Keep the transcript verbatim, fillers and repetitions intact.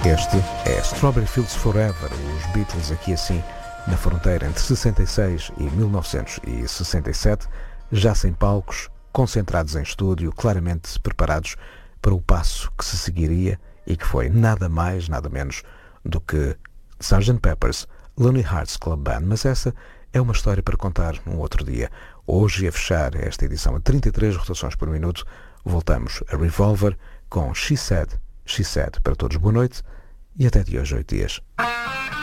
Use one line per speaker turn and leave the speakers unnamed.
Este é Strawberry Fields Forever, os Beatles aqui assim na fronteira entre sessenta e seis e mil novecentos e sessenta e sete, já sem palcos, concentrados em estúdio, claramente preparados para o passo que se seguiria e que foi nada mais, nada menos do que sergeant Pepper's Lonely Hearts Club Band. Mas essa é uma história para contar um outro dia. Hoje, a fechar esta edição a trinta e três rotações por minuto, voltamos a Revolver com She Said, She Said. Para todos, boa noite e até de hoje, oito dias.